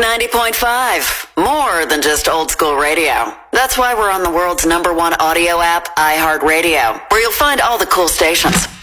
90.5. More than just old school radio. That's why we're on the world's #1 audio app, iHeartRadio, where you'll find all the cool stations.